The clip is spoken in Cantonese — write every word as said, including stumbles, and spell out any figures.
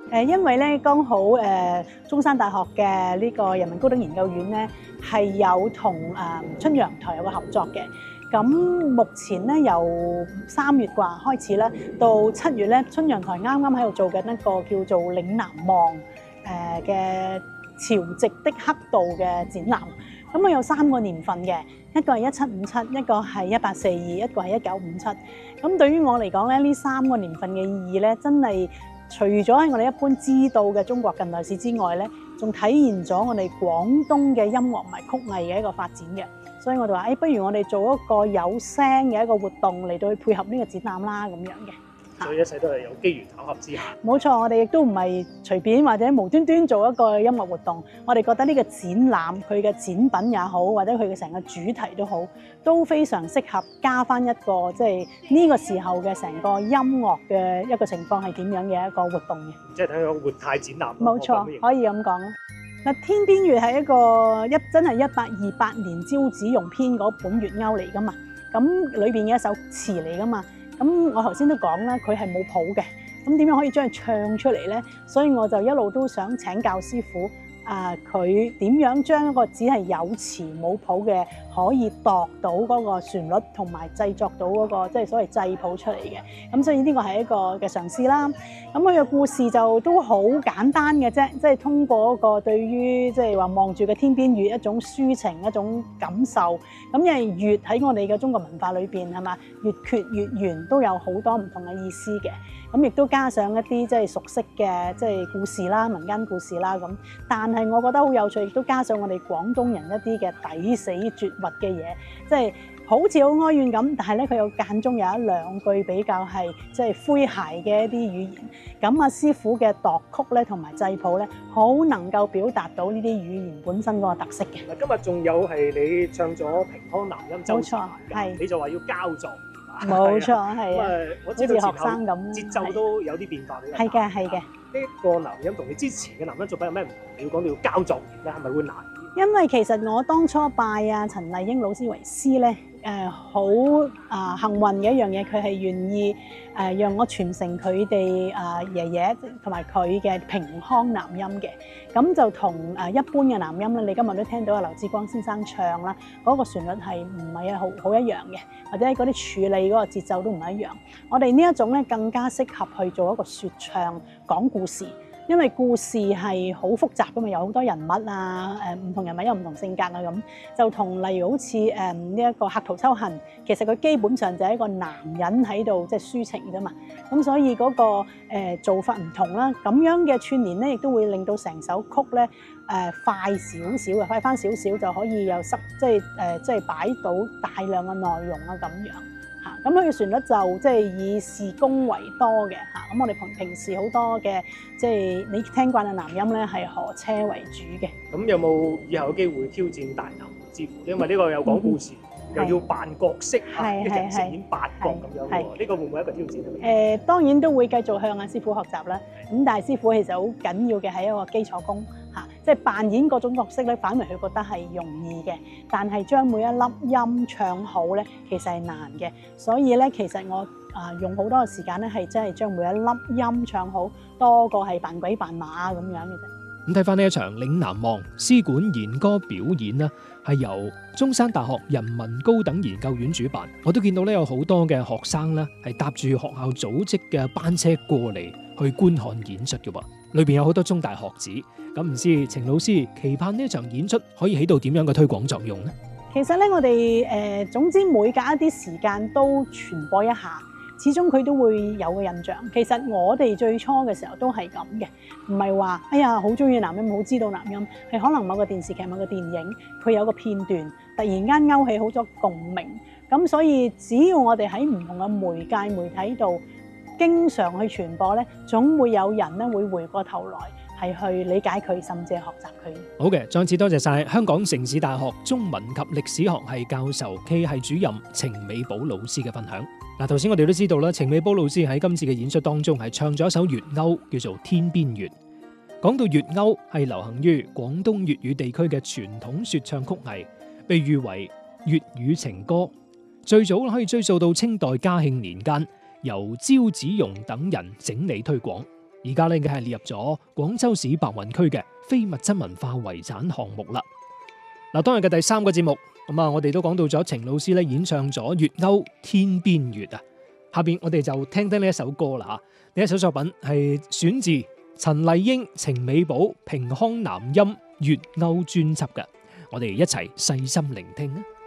誒，因為咧剛好誒、呃、中山大學嘅呢個人文高等研究院咧係有同誒、呃、春陽台有個合作嘅。咁目前咧由三月啩開始啦，到七月咧，春陽台啱啱喺度做緊一個叫做嶺南望誒嘅潮汐的刻度嘅展覽。咁啊有三個年份嘅，一個係一七五七，一個係一八四二，一個係一九五七。咁對於我嚟講咧，呢三個年份嘅意義咧，真係除咗喺我哋一般知道嘅中國近代史之外咧，仲體現咗我哋廣東嘅音樂同埋曲藝嘅一個發展嘅。所以我哋話，誒、哎，不如我哋做一個有聲嘅一個活動嚟到去配合呢個展覽啦，咁樣嘅。 所以一切都係有機緣巧合之下。 冇錯，我哋亦都唔係隨便或者無端端做一個音樂活動。我哋覺得呢個展覽佢嘅展品也好，或者佢嘅成個主題都好，都非常適合加返一個即係呢個時候嘅成個音樂嘅一個情況係點樣嘅一個活動嘅。 即係睇個活態展覽。 冇錯，可以咁講啦。嗱，天邊月係一個一真係一八二八年招子榕編嗰本月鈎嚟噶嘛，咁裏邊嘅一首詞嚟噶嘛，咁我頭先都講啦，佢係冇譜嘅，咁點樣可以將佢唱出嚟咧？所以我就一路都想請教師傅，啊佢點樣將一個只係有詞冇譜嘅，可以度到嗰個旋律，同埋製作到嗰個即係所謂製譜出嚟嘅。咁所以呢個係一個嘅嘗試啦。咁佢嘅故事就都好簡單嘅啫，即係通過嗰個對於即係話望住個天邊月一種抒情一種感受。咁因為月喺我哋嘅中國文化裏邊係嘛，月缺月圓都有好多唔同嘅意思嘅。咁亦都加上一啲即係熟悉嘅即係故事啦、民間故事啦咁。但係我覺得好有趣，亦都加上我哋廣東人一啲嘅抵死絕核嘅嘢，即係好似好哀怨咁，但係咧佢有間中有一兩句比較係即係詼諧嘅一啲語言。咁啊師傅嘅度曲咧同埋製譜咧，好能夠表達到呢啲語言本身嗰個特色嘅。 嗱，今日仲有係你唱咗平康南音周詞， 係你就話要交作。 冇錯，係啊， 我知道好似學生咁， 節奏都有啲變化。 係嘅，係嘅。 呢個南音同你之前嘅南音作品有咩唔同？你要講到要交作業咧，係咪會難啲？ 因為其實我當初拜啊陳麗英老師為師咧，誒好啊幸運嘅一樣嘢，佢係願意誒、呃、讓我傳承佢哋啊爺爺同埋佢嘅平康南音嘅。咁就同誒一般嘅南音咧，你今日都聽到阿劉志光先生唱啦，嗰、那個旋律係唔係好好一樣嘅，或者嗰啲處理嗰個節奏都唔係一樣。我哋呢一種咧更加適合去做一個説唱講故事。因為故事係好複雜㗎嘛，有好多人物啊，誒唔同人物有唔同性格啊咁，就同例如好似誒呢一個客途秋恨，其實佢基本上就係一個男人喺度即係抒情啫嘛，咁所以嗰、那個、呃、做法唔同啦，咁樣嘅串聯咧，亦都會令到成首曲咧誒、呃、快少少嘅，快返少少就可以又塞即係誒即係擺到大量嘅內容啊咁樣。嚇，咁佢嘅旋律就即係以事功為多嘅嚇，咁我哋平平時好多嘅即係你聽慣嘅南音咧係何車為主嘅。 咁有冇以後嘅機會挑戰大南無之父？因為呢個有講故事，嗯、又要扮角色嚇，一人飾演八角咁樣喎。呢個會唔會一個挑戰咧？誒、 呃，當然都會繼續向阿師傅學習啦。咁但係師傅其實好緊要嘅係一個基礎功嚇，即係扮演各種角色咧，反為佢覺得係容易嘅。但係將每一粒音唱好咧，其實係難嘅。所以咧，其實我啊用好多嘅時間咧，係真係將每一粒音唱好，多過係扮鬼扮馬咁樣嘅啫。 咁睇翻呢一場嶺南望絲管弦歌表演啦，係由中山大學人文高等研究院主辦。我都見到咧有好多嘅學生啦，係搭住學校組織嘅班車過嚟去觀看演出嘅喎。裏邊有好多中大學子。咁唔知程老師期盼呢一場演出可以起到點樣嘅推廣作用呢？ 其實咧，我哋誒、呃、總之每隔一啲時間都傳播一下。始終佢都會有個印象。其實我哋最初嘅時候都係咁嘅，唔係話哎呀好中意南音，好知道南音，係可能某個電視劇、某個電影，佢有個片段突然間勾起好多共鳴。咁所以只要我哋喺唔同嘅媒介媒體度經常去傳播咧，總會有人咧會回過頭來係去理解佢，甚至係學習佢。 好嘅，再次多謝晒香港城市大學中文及歷史學系教授暨系主任程美寶老師嘅分享。嗱，頭先我哋都知道啦，程美寶老師喺今次嘅演出當中係唱咗一首粵謳，叫做《天邊月》。講到粵謳係流行於廣東粵語地區嘅傳統說唱曲藝，被譽為粵語情歌。最早可以追溯到清代嘉慶年間，由招子榕等人整理推廣。 而家咧已經係列入咗廣州市白雲區嘅非物質文化遺產項目啦。嗱，當日嘅第三個節目，咁啊，我哋都講到咗程老師咧演唱咗粵謳《天邊月》啊。下邊我哋就聽聽呢一首歌啦吓，呢一首作品係選自陳麗英、程美寶、平康南音粵謳專輯嘅，我哋一齊細心聆聽啊！